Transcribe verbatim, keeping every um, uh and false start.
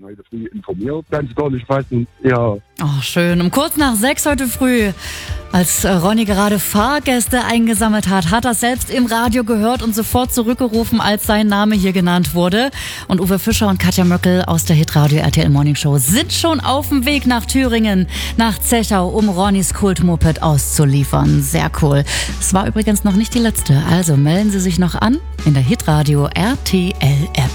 bin heute früh informiert, ganz deutlich fassen. Ja. Oh, schön. Um kurz nach sechs heute früh, als Ronny gerade Fahrgäste eingesammelt hat, hat er selbst im Radio gehört und sofort zurückgerufen, als sein Name hier genannt wurde. Und Uwe Fischer und Katja Möckel aus der Hitradio R T L Morning Show sind schon auf dem Weg nach Thüringen, nach Zechau, um Ronnys Kultmoped auszuliefern. Sehr cool. Es war übrigens noch nicht die letzte, also melden Sie sich noch an in der Hitradio R T L App.